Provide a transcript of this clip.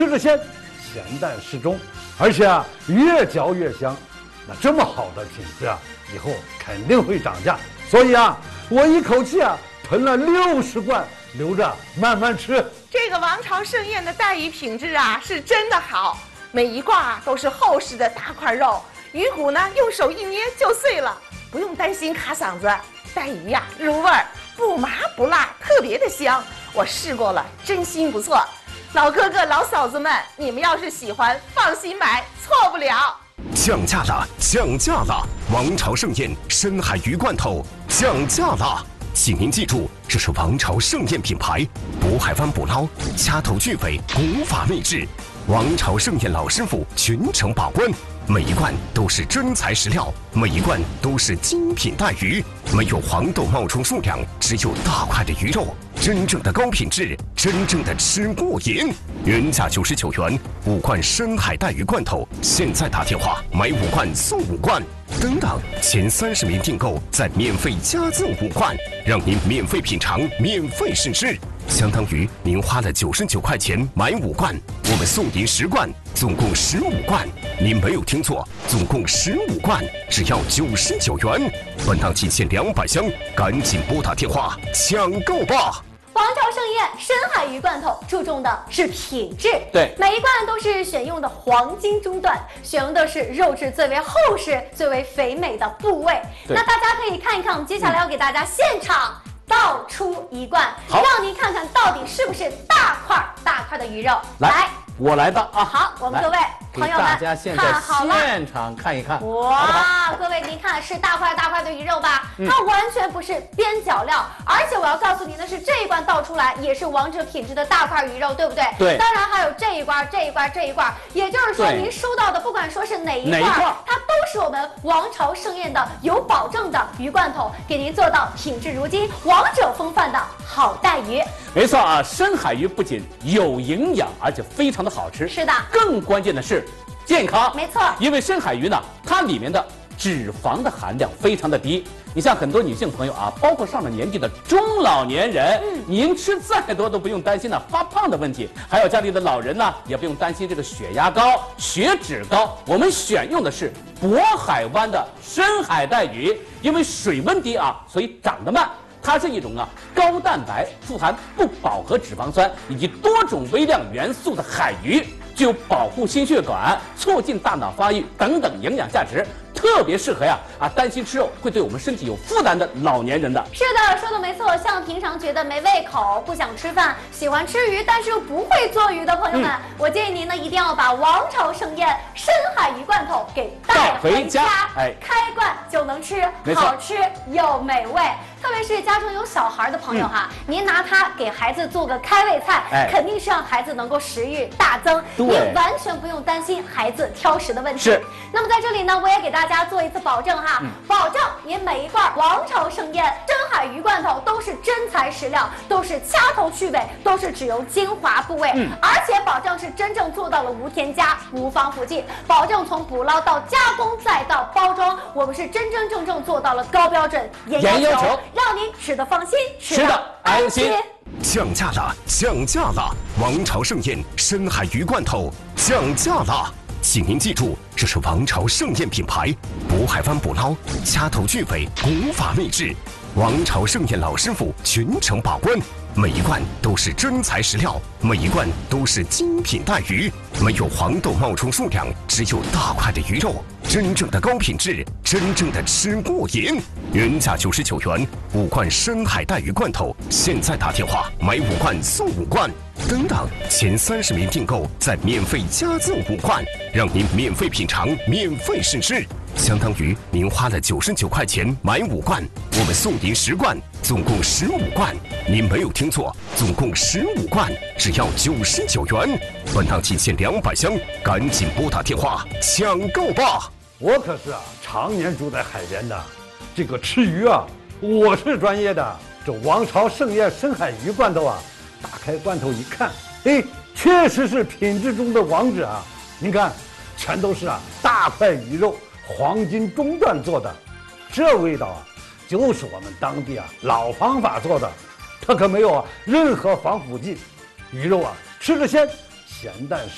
吃着鲜，咸淡适中，而且啊越嚼越香。那这么好的品质啊，以后肯定会涨价。所以啊，我一口气啊囤了60罐，留着慢慢吃。 这个王朝盛宴的带鱼品质啊是真的好，每一罐啊都是厚实的大块肉，鱼骨呢用手一捏就碎了，不用担心卡嗓子。带鱼呀入味儿，不麻不辣，特别的香。我试过了，真心不错。老哥哥老嫂子们，你们要是喜欢，放心买，错不了。 降价了，降价了！王朝盛宴深海鱼罐头降价了，请您记住，这是王朝盛宴品牌，渤海湾捕捞，掐头去尾，古法秘制。王朝盛宴老师傅全程把关，每一罐都是真材实料，每一罐都是精品带鱼，没有黄豆冒充数量，只有大块的鱼肉，真正的高品质，真正的吃过瘾。原价99元，5罐深海带鱼罐头，现在打电话买5罐送5罐，等等，前30名订购再免费加赠5罐，让您免费品尝，免费试吃。相当于您花了99块钱买5罐，我们送您10罐，总共15罐。您没有听错，总共15罐，只要99元。本档仅限200箱，赶紧拨打电话抢购吧！ 王朝盛宴深海鱼罐头注重的是品质， 对， 每一罐都是选用的黄金中段，选用的是肉质最为厚实、最为肥美的部位。那大家可以看一看，我们接下来要给大家现场倒出一罐，让您看看到底是不是大块的鱼肉。来， 我来吧啊！ 好，我们各位朋友们大家现在现场看一看。 哇，各位您看是大块的鱼肉吧？它完全不是边角料，而且我要告诉您的是，这一罐倒出来也是王者品质的大块鱼肉，对不对？ 对。 当然还有这一罐，也就是说您收到的不管说是哪一罐，它都是我们王朝盛宴的有保证的鱼罐头，给您做到品质如金、王者风范的好带鱼。 没错啊，深海鱼不仅有营养，而且非常的好吃。 是的。 更关键的是健康。 没错。 因为深海鱼呢，它里面的脂肪的含量非常的低。你像很多女性朋友啊，包括上了年纪的中老年人，您吃再多都不用担心呢发胖的问题。还有家里的老人呢，也不用担心这个血压高、血脂高。我们选用的是渤海湾的深海带鱼，因为水温低啊，所以长得慢。它是一种高蛋白、富含不饱和脂肪酸以及多种微量元素的海鱼，具有保护心血管、促进大脑发育等等营养价值，特别适合担心吃肉会对我们身体有负担的老年人的。 是的，说的没错。像平常觉得没胃口、不想吃饭、喜欢吃鱼但是又不会做鱼的朋友们，我建议您呢一定要把王朝盛宴深海鱼罐头给带回家，开罐就能吃，好吃又美味。特别是家中有小孩的朋友您拿它给孩子做个开胃菜，肯定是让孩子能够食欲大增，您完全不用担心孩子挑食的问题。是。那么在这里呢，我也给大家做一次保证保证您每一罐王朝盛宴深海鱼罐头都是真材实料，都是掐头去尾，都是只用精华部位，而且保证是真正做到了无添加、无防腐剂，保证从捕捞到加工再到包装，我们是真正做到了高标准、严要求，让您吃得放心，吃得安心。 降价了，降价了！王朝盛宴深海鱼罐头降价了，请您记住，这是王朝盛宴品牌，渤海湾捕捞，掐头去尾，古法秘制。王朝盛宴老师傅全程把关，每一罐都是真材实料，每一罐都是精品带鱼，没有黄豆冒充数量，只有大块的鱼肉，真正的高品质，真正的吃过瘾。原价99元，5罐深海带鱼罐头，现在打电话买5罐送5罐，等等，前30名订购再免费加赠5罐，让您免费品尝，免费试吃。相当于您花了99块钱买5罐，我们送您10罐，总共15罐。您没有听错，总共15罐，只要99元。本档仅限200箱，赶紧拨打电话抢购吧！ 我可是常年住在海边的，这个吃鱼我是专业的。这王朝盛宴深海鱼罐头打开罐头一看，确实是品质中的王者啊！您看，全都是大块鱼肉。黄金中段做的，这味道就是我们当地老方法做的，它可没有任何防腐剂。鱼肉吃着鲜，咸淡